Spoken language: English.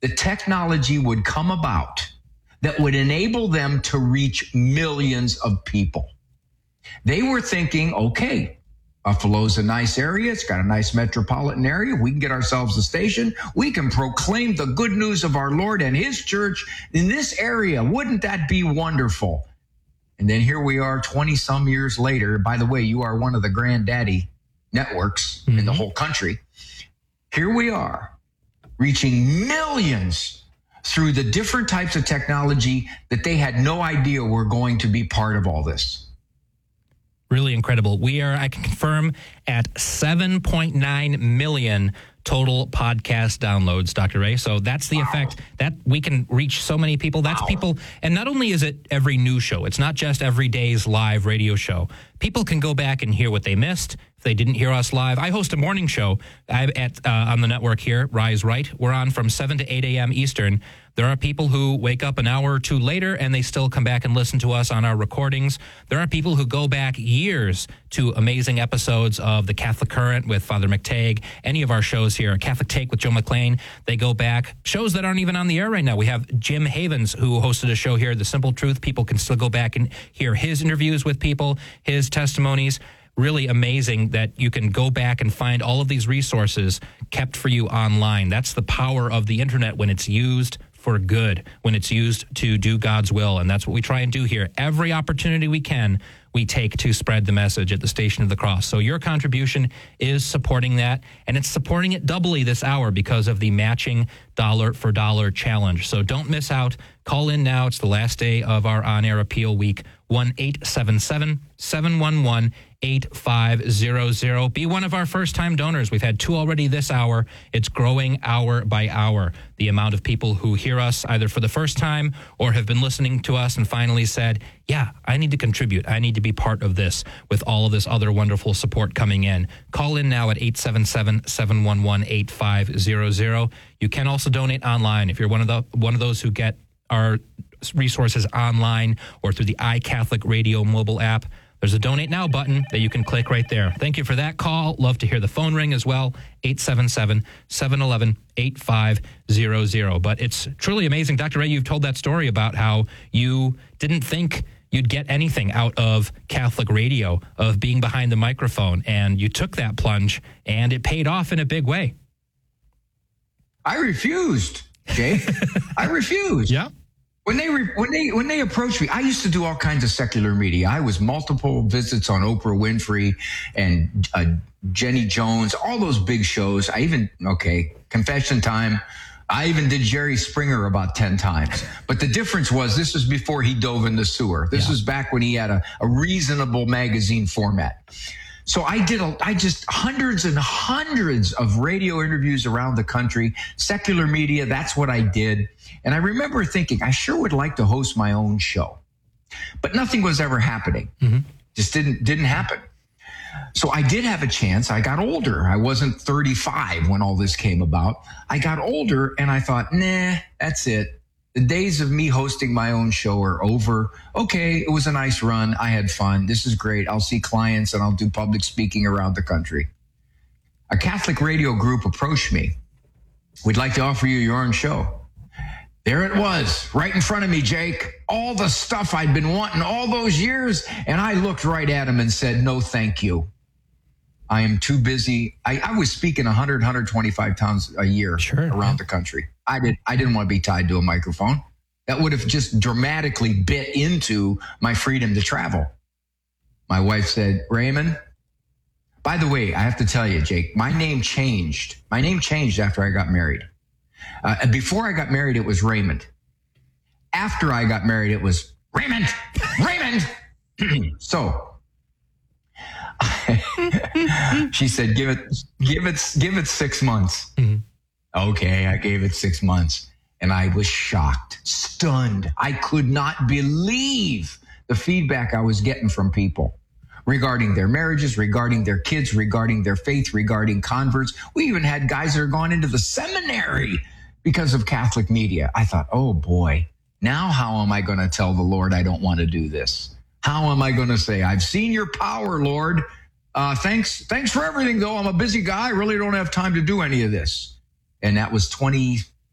the technology would come about that would enable them to reach millions of people. They were thinking, okay, Buffalo's a nice area. It's got a nice metropolitan area. We can get ourselves a station. We can proclaim the good news of our Lord and his church in this area. Wouldn't that be wonderful? And then here we are 20 some years later. By the way, you are one of the granddaddy networks in the whole country. Here we are reaching millions through the different types of technology that they had no idea were going to be part of all this. Really incredible. We are, I can confirm, at 7.9 million total podcast downloads, Dr. Ray. So that's the effect that we can reach so many people. That's people. And not only is it every news show, it's not just every day's live radio show. People can go back and hear what they missed. If they didn't hear us live, I host a morning show on the network here, Rise Right. We're on from 7 to 8 a.m. Eastern. There are people who wake up an hour or two later and they still come back and listen to us on our recordings. There are people who go back years to amazing episodes of The Catholic Current with Father McTagg, any of our shows here, Catholic Take with Joe McLean. They go back, shows that aren't even on the air right now. We have Jim Havens, who hosted a show here, The Simple Truth. People can still go back and hear his interviews with people, his testimonies. Really amazing that you can go back and find all of these resources kept for you online. That's the power of the internet when it's used for good, when it's used to do God's will. And that's what we try and do here. Every opportunity we can, we take to spread the message at the Station of the Cross. So your contribution is supporting that, and it's supporting it doubly this hour because of the matching dollar for dollar challenge. So don't miss out. Call in now. It's the last day of our on-air appeal week. 1-877-711-8500. Be one of our first-time donors. We've had 2 already this hour. It's growing hour by hour. The amount of people who hear us either for the first time or have been listening to us and finally said, yeah, I need to contribute. I need to be part of this with all of this other wonderful support coming in. Call in now at 877-711-8500. You can also donate online if you're one of those who get our resources online or through the iCatholic Radio mobile app. There's a donate now button that you can click right there. Thank you for that call. Love to hear the phone ring as well. 877-711-8500. But it's truly amazing. Dr. Ray, you've told that story about how you didn't think you'd get anything out of Catholic radio, of being behind the microphone, and you took that plunge and it paid off in a big way. I refused, Jake. I refused. Yeah. When they approached me, I used to do all kinds of secular media. I was multiple visits on Oprah Winfrey and Jenny Jones, all those big shows. Confession Time. I even did Jerry Springer about 10 times. But the difference was this was before he dove in the sewer. This was back when he had a reasonable magazine format. So I just hundreds and hundreds of radio interviews around the country, secular media. That's what I did. And I remember thinking, I sure would like to host my own show, but nothing was ever happening. Just didn't happen. So I did have a chance. I got older. I wasn't 35 when all this came about. I got older and I thought, nah, that's it. The days of me hosting my own show are over. Okay, it was a nice run. I had fun. This is great. I'll see clients and I'll do public speaking around the country. A Catholic radio group approached me. We'd like to offer you your own show. There it was, right in front of me, Jake. All the stuff I'd been wanting all those years. And I looked right at him and said, no, thank you. I am too busy. I was speaking 100, 125 times a year around the country. I didn't want to be tied to a microphone. That would have just dramatically bit into my freedom to travel. My wife said, Raymond, by the way, I have to tell you, Jake, my name changed. My name changed after I got married. Before I got married, it was Raymond. After I got married, it was Raymond. So she said, give it 6 months. Okay, I gave it 6 months. And I was shocked, stunned. I could not believe the feedback I was getting from people regarding their marriages, regarding their kids, regarding their faith, regarding converts. We even had guys that are going into the seminary because of Catholic media. I thought, oh boy, now how am I going to tell the Lord I don't want to do this? How am I going to say, I've seen your power, Lord. Thanks for everything, though. I'm a busy guy. I really don't have time to do any of this. And that was 25